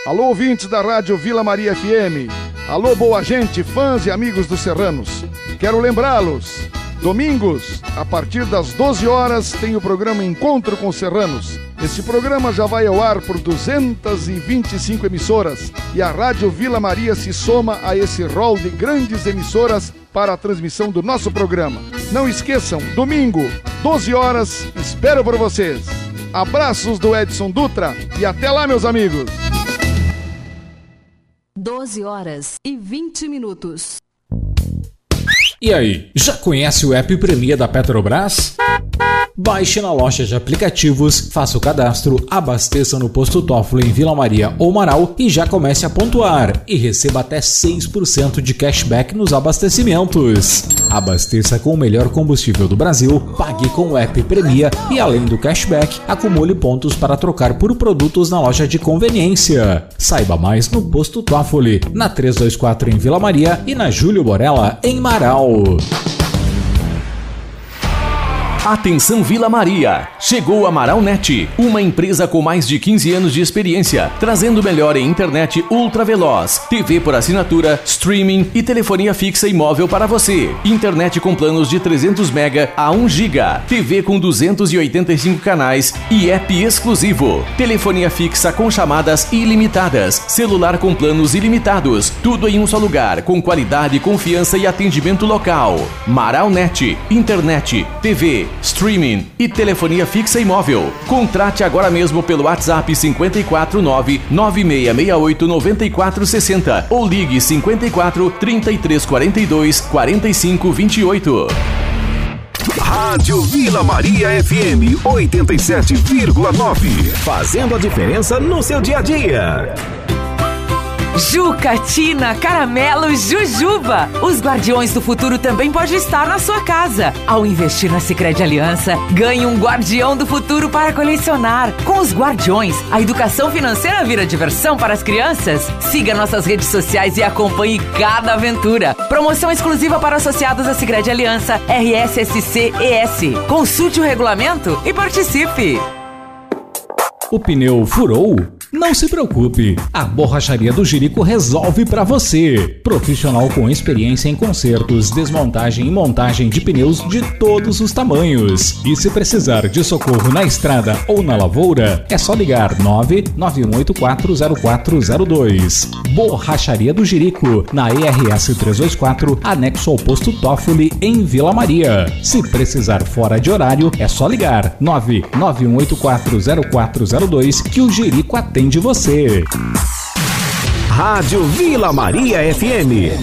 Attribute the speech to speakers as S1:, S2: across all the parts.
S1: Alô, ouvintes da Rádio Vila Maria FM. Alô, boa gente, fãs e amigos dos serranos. Quero lembrá-los, domingos, a partir das 12 horas, tem o programa Encontro com Serranos. Este programa já vai ao ar por 225 emissoras e a Rádio Vila Maria se soma a esse rol de grandes emissoras para a transmissão do nosso programa. Não esqueçam, domingo, 12 horas, espero por vocês. Abraços do Edson Dutra e até lá, meus amigos.
S2: 12h20.
S3: E aí, já conhece o app Premia da Petrobras? Baixe na loja de aplicativos, faça o cadastro, abasteça no posto Toffoli em Vila Maria ou Marau e já comece a pontuar e receba até 6% de cashback nos abastecimentos. Abasteça com o melhor combustível do Brasil, pague com o app Premia e além do cashback, acumule pontos para trocar por produtos na loja de conveniência. Saiba mais no posto Toffoli, na 324 em Vila Maria e na Júlio Borella em Marau.
S4: Atenção Vila Maria! Chegou a Maralnet, uma empresa com mais de 15 anos de experiência, trazendo o melhor em internet ultra veloz, TV por assinatura, streaming e telefonia fixa e móvel para você. Internet com planos de 300 MB a 1 GB, TV com 285 canais e app exclusivo. Telefonia fixa com chamadas ilimitadas, celular com planos ilimitados, tudo em um só lugar, com qualidade, confiança e atendimento local. Maralnet, internet, TV, streaming e telefonia fixa e móvel. Contrate agora mesmo pelo WhatsApp 549-9668-9460 ou ligue 54-3342-4528.
S5: Rádio Vila Maria FM 87,9. Fazendo a diferença no seu dia a dia.
S6: Jucatina, Caramelo, Jujuba. Os Guardiões do Futuro também podem estar na sua casa. Ao investir na Sicredi Aliança, ganhe um Guardião do Futuro para colecionar. Com os Guardiões, a educação financeira vira diversão para as crianças. Siga nossas redes sociais e acompanhe cada aventura. Promoção exclusiva para associados à Sicredi Aliança RSSC-ES. Consulte o regulamento e participe.
S3: O pneu furou? Não se preocupe, a Borracharia do Jerico resolve para você. Profissional com experiência em consertos, desmontagem e montagem de pneus de todos os tamanhos. E se precisar de socorro na estrada ou na lavoura, é só ligar 991840402. Borracharia do Jerico, na ERS 324, anexo ao posto Toffoli, em Vila Maria. Se precisar fora de horário, é só ligar 991840402 que o Jerico atende de você.
S5: Rádio Vila Maria FM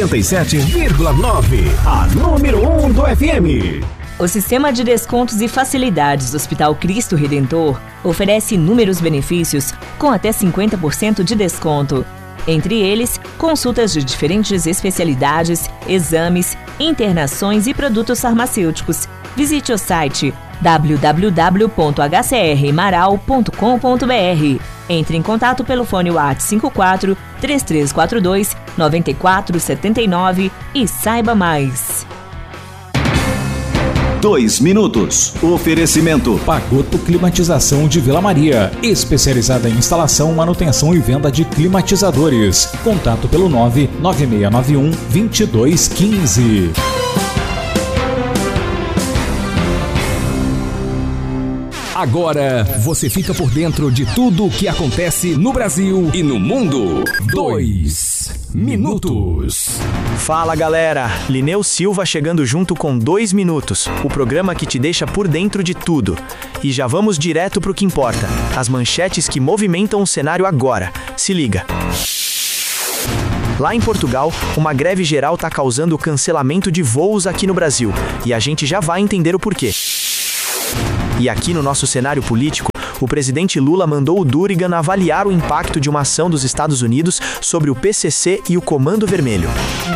S5: 87,9. A número 1 do FM.
S7: O Sistema de Descontos e Facilidades do Hospital Cristo Redentor oferece inúmeros benefícios com até 50% de desconto. Entre eles, consultas de diferentes especialidades, exames, internações e produtos farmacêuticos. Visite o site www.hcrmaral.com.br. Entre em contato pelo fone WhatsApp 54 3342 9479 e saiba mais.
S5: 2 minutos. Oferecimento
S3: Pagoto Climatização de Vila Maria, especializada em instalação, manutenção e venda de climatizadores. Contato pelo 99691 2215.
S5: Agora você fica por dentro de tudo o que acontece no Brasil e no mundo. 2 minutos.
S8: Fala galera, Lineu Silva chegando junto com 2 minutos, o programa que te deixa por dentro de tudo. E já vamos direto pro que importa, as manchetes que movimentam o cenário agora. Se liga. Lá em Portugal, uma greve geral tá causando cancelamento de voos aqui no Brasil, e a gente já vai entender o porquê. E aqui no nosso cenário político, o presidente Lula mandou o Durigan avaliar o impacto de uma ação dos Estados Unidos sobre o PCC e o Comando Vermelho.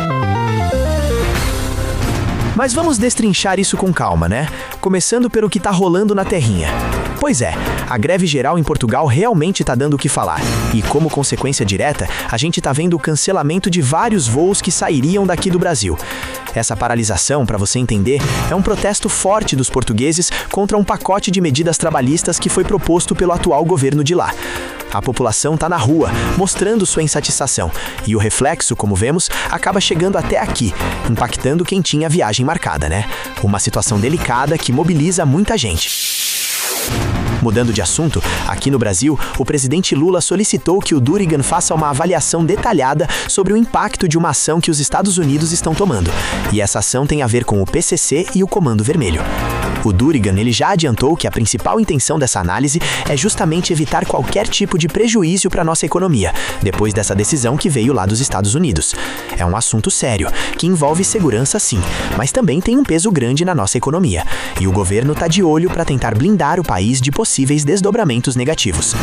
S8: Mas vamos destrinchar isso com calma, né? Começando pelo que tá rolando na terrinha. Pois é, a greve geral em Portugal realmente tá dando o que falar. E como consequência direta, a gente tá vendo o cancelamento de vários voos que sairiam daqui do Brasil. Essa paralisação, para você entender, é um protesto forte dos portugueses contra um pacote de medidas trabalhistas que foi proposto pelo atual governo de lá. A população está na rua, mostrando sua insatisfação. E o reflexo, como vemos, acaba chegando até aqui, impactando quem tinha a viagem marcada, né? Uma situação delicada que mobiliza muita gente. Mudando de assunto, aqui no Brasil, o presidente Lula solicitou que o Durigan faça uma avaliação detalhada sobre o impacto de uma ação que os Estados Unidos estão tomando. E essa ação tem a ver com o PCC e o Comando Vermelho. O Durigan ele já adiantou que a principal intenção dessa análise é justamente evitar qualquer tipo de prejuízo para a nossa economia, depois dessa decisão que veio lá dos Estados Unidos. É um assunto sério, que envolve segurança sim, mas também tem um peso grande na nossa economia. E o governo está de olho para tentar blindar o país de possíveis desdobramentos negativos.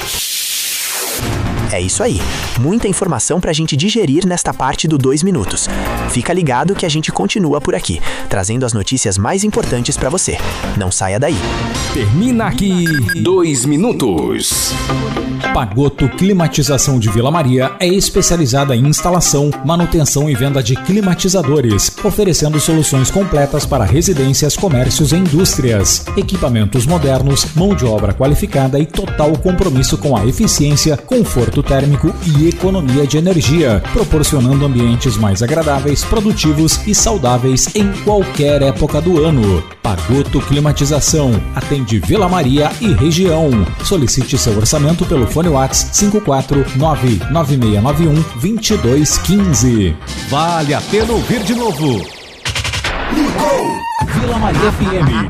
S8: É isso aí, muita informação pra gente digerir nesta parte do 2 minutos. Fica ligado que a gente continua por aqui, trazendo as notícias mais importantes pra você. Não saia daí.
S5: Termina aqui 2 minutos.
S3: Pagotto Climatização de Vila Maria é especializada em instalação, manutenção e venda de climatizadores, oferecendo soluções completas para residências, comércios e indústrias. Equipamentos modernos, mão de obra qualificada e total compromisso com a eficiência, conforto térmico e economia de energia, proporcionando ambientes mais agradáveis, produtivos e saudáveis em qualquer época do ano. Pagotto Climatização atende Vila Maria e região. Solicite seu orçamento pelo fone WhatsApp 549-9691-2215.
S5: Vale a pena ouvir de novo.
S3: Vila Maria FM